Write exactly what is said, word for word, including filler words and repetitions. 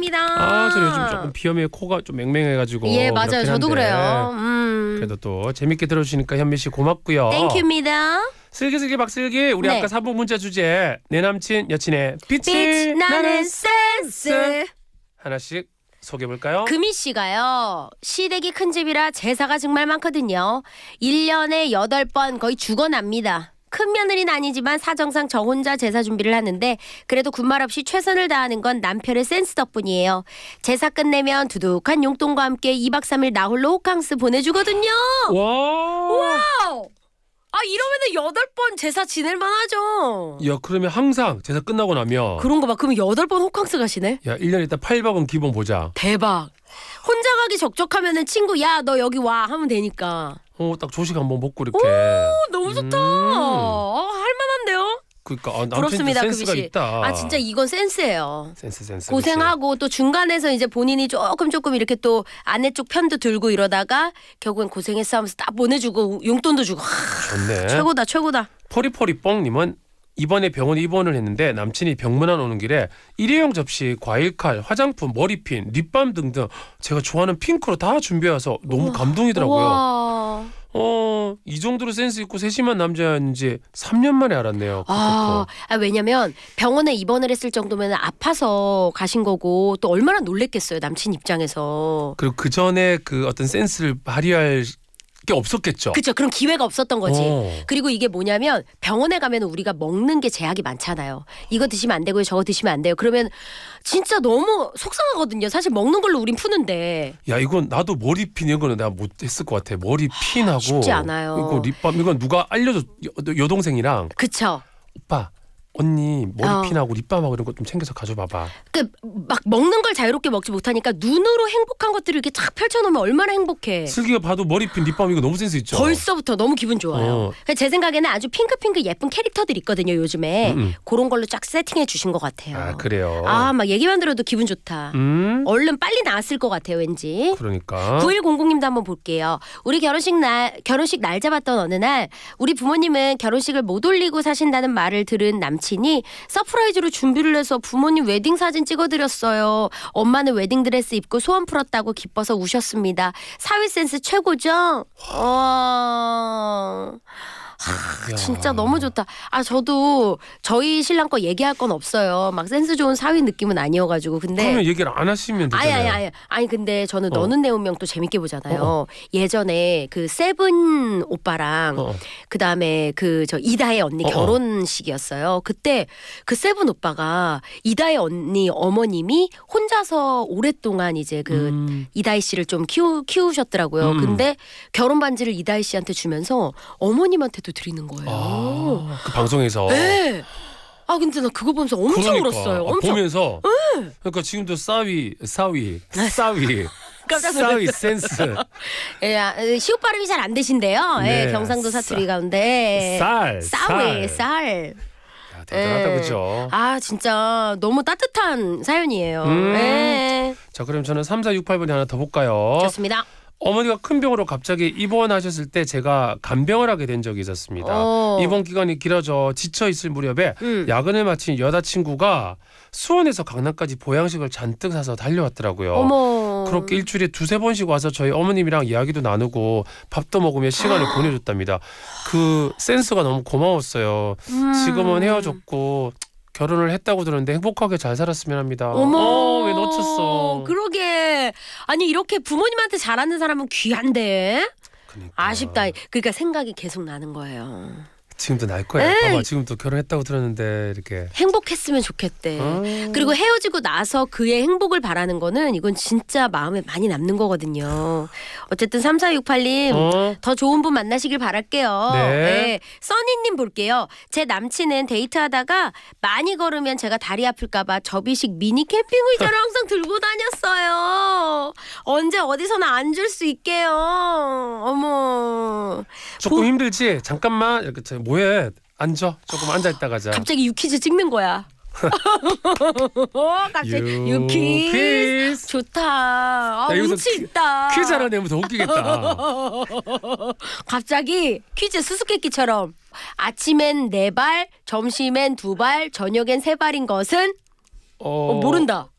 감사합니다. 아, 저 요즘 조금 비염에 코가 좀 맹맹해가지고. 예, 맞아요. 저도 그래요. 음. 그래도 또 재밌게 들어주시니까 현미 씨 고맙고요. 땡큐입니다. 슬기슬기 박슬기 우리 네. 아까 사부 문자 주제 내 남친 여친의 빛이 빛 나는 센스. 하나씩 소개해볼까요? 금희 씨가요. 시댁이 큰 집이라 제사가 정말 많거든요. 일 년에 여덟 번 거의 죽어납니다. 큰 며느리는 아니지만 사정상 저 혼자 제사 준비를 하는데 그래도 군말 없이 최선을 다하는 건 남편의 센스 덕분이에요. 제사 끝내면 두둑한 용돈과 함께 이 박 삼 일 나홀로 호캉스 보내주거든요. 와. 와우. 아 이러면은 여덟 번 제사 지낼만 하죠. 야, 그러면 항상 제사 끝나고 나면 그런 거 봐. 그러면 여덟 번 호캉스 가시네. 야, 일 년에 일단 팔 박은 기본 보자. 대박. 혼자 가기 적적하면은 친구 야 너 여기 와 하면 되니까. 어, 딱 조식 한번 먹고 이렇게. 오 너무 좋다. 음. 어, 할만한데요. 그러니까 아, 남친도 부럽습니다, 센스가 금희 씨. 있다. 아 진짜 이건 센스예요. 센스 센스. 고생하고 또 중간에서 이제 본인이 조금 조금 이렇게 또 아내 쪽 편도 들고 이러다가 결국엔 고생했어 하면서 딱 보내주고 용돈도 주고. 하, 좋네. 최고다 최고다. 포리포리뽕님은 이번에 병원에 입원을 했는데 남친이 병문안 오는 길에 일회용 접시, 과일칼, 화장품, 머리핀, 립밤 등등 제가 좋아하는 핑크로 다 준비해와서 너무 우와. 감동이더라고요. 우와. 어, 이 정도로 센스 있고 세심한 남자였는지 삼 년 만에 알았네요. 아, 아 왜냐면 병원에 입원을 했을 정도면 아파서 가신 거고 또 얼마나 놀랬겠어요 남친 입장에서. 그리고 그 전에 그 어떤 센스를 발휘할 게 없었겠죠. 그렇죠. 그런 기회가 없었던 거지. 어. 그리고 이게 뭐냐면 병원에 가면 우리가 먹는 게 제약이 많잖아요. 이거 드시면 안 되고요. 저거 드시면 안 돼요. 그러면 진짜 너무 속상하거든요. 사실 먹는 걸로 우린 푸는데. 야, 이건 나도 머리핀 이런 거는 내가 못했을 것 같아. 머리핀하고 쉽지 않아요. 이거 립밤 이건 누가 알려줘. 여, 여동생이랑 그쵸. 오빠 언니 머리핀하고 립밤하고 이런 거 좀 챙겨서 가져봐봐. 그 막 먹는 걸 자유롭게 먹지 못하니까 눈으로 행복한 것들을 이렇게 쫙 펼쳐놓으면 얼마나 행복해. 슬기가 봐도 머리핀 립밤 이거 너무 센스 있죠. 벌써부터 너무 기분 좋아요. 어. 제 생각에는 아주 핑크핑크 예쁜 캐릭터들 있거든요 요즘에. 음, 음. 그런 걸로 쫙 세팅해 주신 것 같아요. 아, 그래요. 아, 막 얘기만 들어도 기분 좋다. 음. 얼른 빨리 나왔을 것 같아요 왠지. 그러니까. 구일공공님도 한번 볼게요. 우리 결혼식 날 결혼식 날 잡았던 어느 날 우리 부모님은 결혼식을 못 올리고 사신다는 말을 들은 남친이 서프라이즈로 준비를 해서 부모님 웨딩 사진 찍어드렸어요. 엄마는 웨딩드레스 입고 소원 풀었다고 기뻐서 우셨습니다. 사위 센스 최고죠? 어... 하, 진짜 너무 좋다. 아 저도 저희 신랑 거 얘기할 건 없어요. 막 센스 좋은 사위 느낌은 아니어가지고 근데 그러면 얘기를 안 하시면 되잖아요. 아니 아니 아니 아니 근데 저는 어. 너는 내 운명 또 재밌게 보잖아요. 어. 예전에 그 세븐 오빠랑 어. 그 다음에 그 저 이다혜 언니 어. 결혼식이었어요. 그때 그 세븐 오빠가 이다혜 언니 어머님이 혼자서 오랫동안 이제 그 음. 이다희 씨를 좀 키우, 키우셨더라고요. 음. 근데 결혼 반지를 이다희 씨한테 주면서 어머님한테도 드리는 거예요. 아, 그 방송에서. 네. 아 근데 나 그거 보면서 엄청 그러니까. 울었어요. 아, 엄청. 보면서. 그러니까 지금도 싸위, 싸위, 싸위. 깜짝 싸위 놀랐어요. 센스. 예, 아, 시옷 발음이 잘 안 되신데요. 네. 예, 경상도 사투리 가운데 쌀, 싸웨 쌀. 쌀. 야, 대단하다 예. 그죠? 아 진짜 너무 따뜻한 사연이에요. 음. 예. 자, 그럼 저는 삼사육팔 번에 하나 더 볼까요? 좋습니다. 어머니가 큰 병으로 갑자기 입원하셨을 때 제가 간병을 하게 된 적이 있었습니다. 어. 입원 기간이 길어져 지쳐 있을 무렵에 음. 야근을 마친 여자친구가 수원에서 강남까지 보양식을 잔뜩 사서 달려왔더라고요. 어머. 그렇게 일주일에 두세 번씩 와서 저희 어머님이랑 이야기도 나누고 밥도 먹으며 시간을 보내줬답니다. 그 센스가 너무 고마웠어요. 음. 지금은 헤어졌고 결혼을 했다고 들었는데 행복하게 잘 살았으면 합니다. 어머. 어, 왜 놓쳤어? 그러게. 아니 이렇게 부모님한테 잘하는 사람은 귀한데. 그러니까. 아쉽다. 그러니까 생각이 계속 나는 거예요. 지금도 날 거야. 에이. 봐봐, 지금도 결혼했다고 들었는데 이렇게. 행복했으면 좋겠대. 음. 그리고 헤어지고 나서 그의 행복을 바라는 거는 이건 진짜 마음에 많이 남는 거거든요. 어쨌든 삼사육팔님 어? 더 좋은 분 만나시길 바랄게요. 네. 써니님 볼게요. 제 남친은 데이트하다가 많이 걸으면 제가 다리 아플까 봐 접이식 미니 캠핑 의자를 항상 들고 다녔어요. 언제 어디서나 앉을 수 있게요. 어머. 조금 고- 힘들지? 잠깐만 이렇게 저 뭐해? 앉아. 조금 앉아 있다 가자. 갑자기 유퀴즈 찍는 거야. 어, 갑자기 유- 유퀴즈 퀴즈. 좋다. 아, 야, 여기서 운치 퀴- 있다. 퀴즈 하나 내면 더 웃기겠다. 갑자기 퀴즈 수수께끼처럼 아침엔 네 발, 점심엔 두 발, 저녁엔 세 발인 것은 어, 어, 모른다.